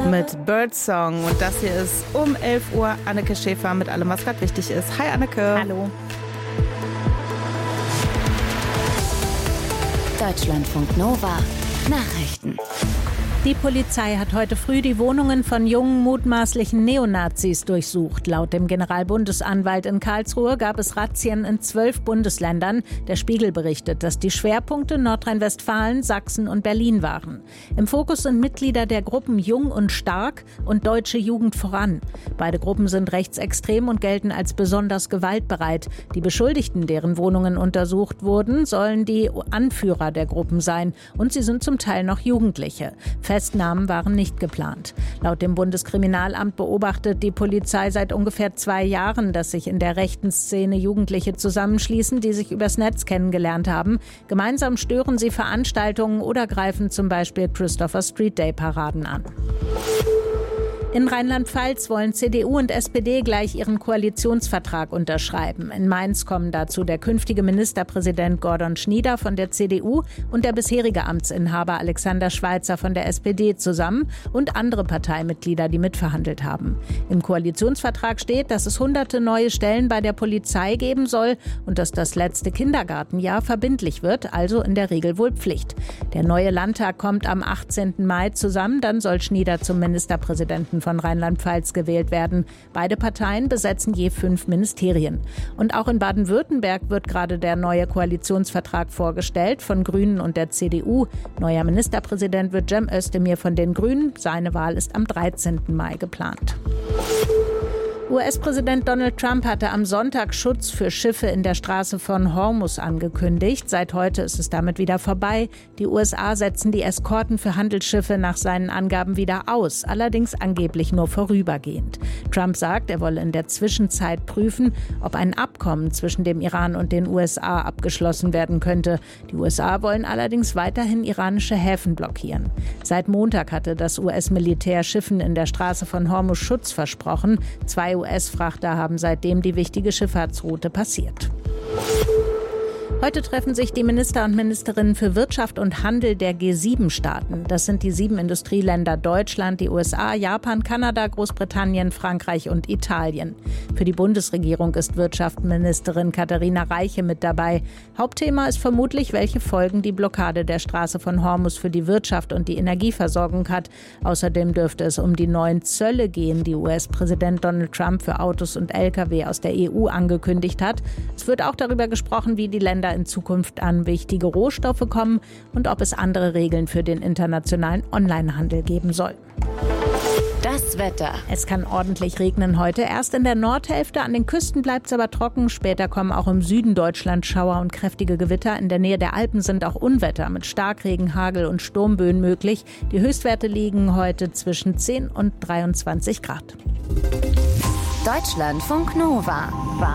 mit Birdsong. Und das hier ist um 11 Uhr Anneke Schäfer mit allem, was gerade wichtig ist. Hi Anneke. Hallo. Deutschlandfunk Nova Nachrichten. Die Polizei hat heute früh die Wohnungen von jungen mutmaßlichen Neonazis durchsucht. Laut dem Generalbundesanwalt in Karlsruhe gab es Razzien in 12 Bundesländern. Der Spiegel berichtet, dass die Schwerpunkte Nordrhein-Westfalen, Sachsen und Berlin waren. Im Fokus sind Mitglieder der Gruppen Jung und Stark und Deutsche Jugend voran. Beide Gruppen sind rechtsextrem und gelten als besonders gewaltbereit. Die Beschuldigten, deren Wohnungen untersucht wurden, sollen die Anführer der Gruppen sein. Und sie sind zum Teil noch Jugendliche. Festnahmen waren nicht geplant. Laut dem Bundeskriminalamt beobachtet die Polizei seit ungefähr 2 Jahren, dass sich in der rechten Szene Jugendliche zusammenschließen, die sich übers Netz kennengelernt haben. Gemeinsam stören sie Veranstaltungen oder greifen zum Beispiel Christopher Street Day Paraden an. In Rheinland-Pfalz wollen CDU und SPD gleich ihren Koalitionsvertrag unterschreiben. In Mainz kommen dazu der künftige Ministerpräsident Gordon Schnieder von der CDU und der bisherige Amtsinhaber Alexander Schweitzer von der SPD zusammen und andere Parteimitglieder, die mitverhandelt haben. Im Koalitionsvertrag steht, dass es hunderte neue Stellen bei der Polizei geben soll und dass das letzte Kindergartenjahr verbindlich wird, also in der Regel wohl Pflicht. Der neue Landtag kommt am 18. Mai zusammen, dann soll Schnieder zum Ministerpräsidenten von Rheinland-Pfalz gewählt werden. Beide Parteien besetzen je 5 Ministerien. Und auch in Baden-Württemberg wird gerade der neue Koalitionsvertrag vorgestellt von Grünen und der CDU. Neuer Ministerpräsident wird Cem Özdemir von den Grünen. Seine Wahl ist am 13. Mai geplant. US-Präsident Donald Trump hatte am Sonntag Schutz für Schiffe in der Straße von Hormuz angekündigt. Seit heute ist es damit wieder vorbei. Die USA setzen die Eskorten für Handelsschiffe nach seinen Angaben wieder aus, allerdings angeblich nur vorübergehend. Trump sagt, er wolle in der Zwischenzeit prüfen, ob ein Abkommen zwischen dem Iran und den USA abgeschlossen werden könnte. Die USA wollen allerdings weiterhin iranische Häfen blockieren. Seit Montag hatte das US-Militär Schiffen in der Straße von Hormuz Schutz versprochen. 2 US-Frachter haben seitdem die wichtige Schifffahrtsroute passiert. Heute treffen sich die Minister und Ministerinnen für Wirtschaft und Handel der G7-Staaten. Das sind die 7 Industrieländer Deutschland, die USA, Japan, Kanada, Großbritannien, Frankreich und Italien. Für die Bundesregierung ist Wirtschaftsministerin Katharina Reiche mit dabei. Hauptthema ist vermutlich, welche Folgen die Blockade der Straße von Hormuz für die Wirtschaft und die Energieversorgung hat. Außerdem dürfte es um die neuen Zölle gehen, die US-Präsident Donald Trump für Autos und Lkw aus der EU angekündigt hat. Es wird auch darüber gesprochen, wie die Länder in Zukunft an wichtige Rohstoffe kommen und ob es andere Regeln für den internationalen Onlinehandel geben soll. Das Wetter. Es kann ordentlich regnen heute. Erst in der Nordhälfte, an den Küsten bleibt es aber trocken. Später kommen auch im Süden Deutschlands Schauer und kräftige Gewitter. In der Nähe der Alpen sind auch Unwetter mit Starkregen, Hagel und Sturmböen möglich. Die Höchstwerte liegen heute zwischen 10 und 23 Grad. Deutschlandfunk Nova.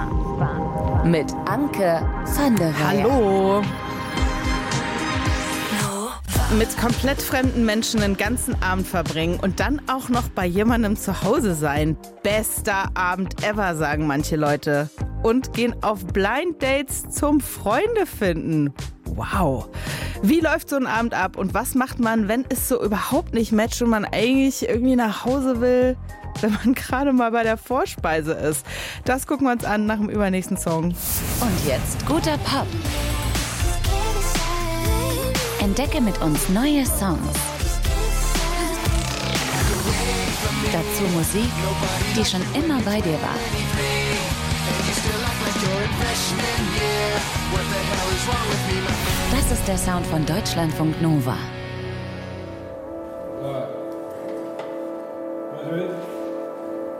Mit Anke van der Weyer. Hallo. Mit komplett fremden Menschen den ganzen Abend verbringen und dann auch noch bei jemandem zu Hause sein. Bester Abend ever, sagen manche Leute. Und gehen auf Blind Dates zum Freunde finden. Wow. Wie läuft so ein Abend ab und was macht man, wenn es so überhaupt nicht matcht und man eigentlich irgendwie nach Hause will, wenn man gerade mal bei der Vorspeise ist? Das gucken wir uns an nach dem übernächsten Song. Und jetzt guter Pop. Entdecke mit uns neue Songs. Dazu Musik, die schon immer bei dir war. Das ist der Sound von Deutschlandfunk Nova.